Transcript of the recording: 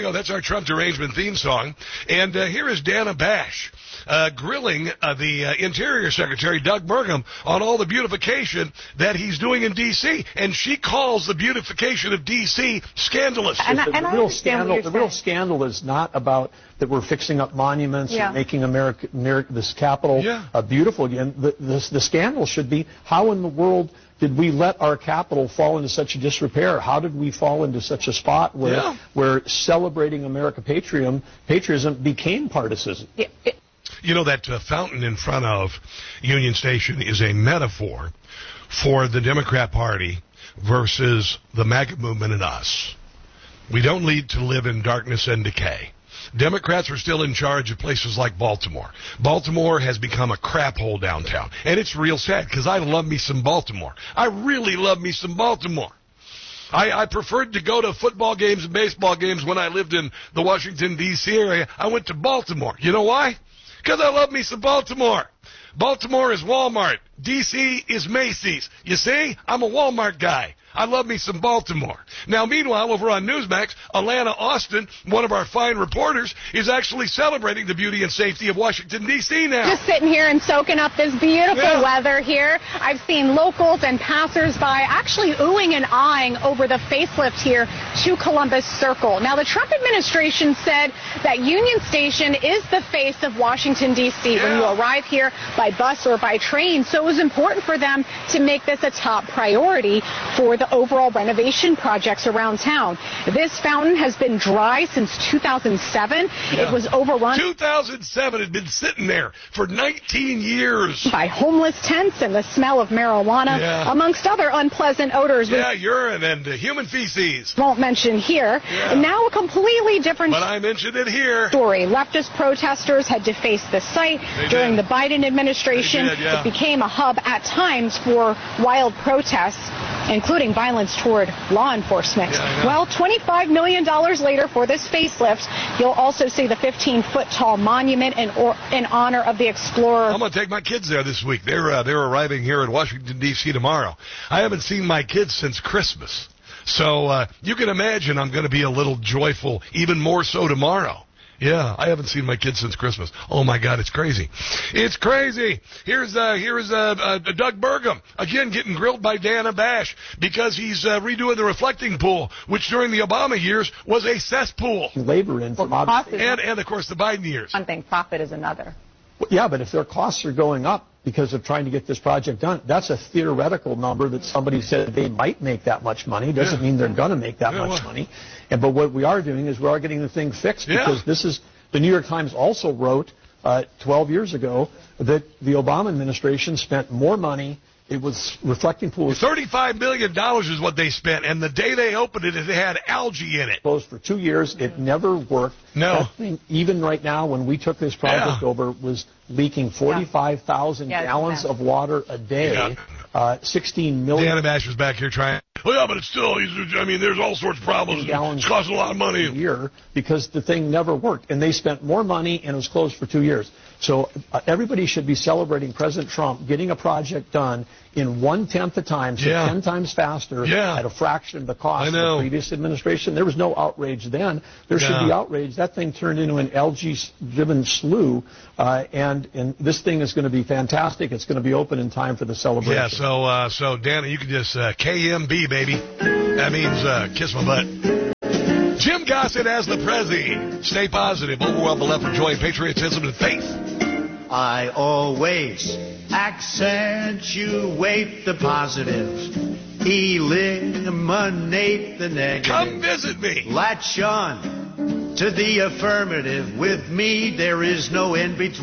go. That's our Trump derangement theme song. And here is Dana Bash grilling the Interior Secretary, Doug Burgum, on all the beautification that he's doing in D.C. And she calls the beautification of D.C. scandalous. The real scandal is not about that we're fixing up monuments and making this capital beautiful again. The scandal should be, how in the world did we let our capital fall into such a disrepair? How did we fall into such a spot where celebrating American patriotism became partisan? You know, that fountain in front of Union Station is a metaphor for the Democrat Party versus the MAGA movement and us. We don't need to live in darkness and decay. Democrats are still in charge of places like Baltimore. Baltimore has become a crap hole downtown. And it's real sad because I love me some Baltimore. I really love me some Baltimore. I preferred to go to football games and baseball games when I lived in the Washington, D.C. area. I went to Baltimore. You know why? Because I love me some Baltimore. Baltimore is Walmart. D.C. is Macy's. You see? I'm a Walmart guy. I love me some Baltimore. Now, meanwhile, over on Newsmax, Alana Austin, one of our fine reporters, is actually celebrating the beauty and safety of Washington, D.C. now. Just sitting here and soaking up this beautiful weather here. I've seen locals and passersby actually oohing and eyeing over the facelift here to Columbus Circle. Now, the Trump administration said that Union Station is the face of Washington, D.C. when you arrive here by bus or by train. So it was important for them to make this a top priority for the overall renovation projects around town. This fountain has been dry since 2007. It was overrun. 2007 had been sitting there for 19 years. By homeless tents and the smell of marijuana, amongst other unpleasant odors. Urine and human feces. Won't mention here. And now a completely different But I mentioned it here. Story. Leftist protesters had defaced the site during the Biden administration. It became a hub at times for wild protests, including violence toward law enforcement. Well, $25 million later for this facelift, you'll also see the 15-foot tall monument in honor of the explorer. I'm going to take my kids there this week. They're arriving here in Washington, D.C. tomorrow. I haven't seen my kids since Christmas. So you can imagine I'm going to be a little joyful, even more so tomorrow. Yeah, I haven't seen my kids since Christmas. Oh, my God, it's crazy. It's crazy. Here's Doug Burgum, again getting grilled by Dana Bash because he's redoing the reflecting pool, which during the Obama years was a cesspool. Labor in from and, of course, the Biden years. One thing, profit is another. Yeah, but if their costs are going up because of trying to get this project done, that's a theoretical number that somebody said they might make that much money. Doesn't mean they're going to make that much money. But what we are doing is we are getting the thing fixed because this is, the New York Times also wrote 12 years ago that the Obama administration spent more money. It was reflecting pools. $35 million is what they spent, and the day they opened it, it had algae in it. Closed for 2 years. It never worked. No. That thing, even right now, when we took this project over, was leaking 45,000 gallons of water a day. 16 million. Dana Bash was back here trying. Oh, yeah, but it's still, there's all sorts of problems. It's costing a lot of money. A year because the thing never worked. And they spent more money, and it was closed for 2 years. So everybody should be celebrating President Trump getting a project done in 1/10 the time, so 10 times faster at a fraction of the cost of the previous administration. There was no outrage then. There should be outrage. That thing turned into an algae-driven slough, and this thing is going to be fantastic. It's going to be open in time for the celebration. Yeah, so Dana, you can just KMB, baby. That means kiss my butt. Jim Gossett as the Prezi. Stay positive. Overwhelm the left for joy, patriotism, and faith. I always accentuate the positive, eliminate the negative. Come visit me. Latch on to the affirmative. With me, there is no in between.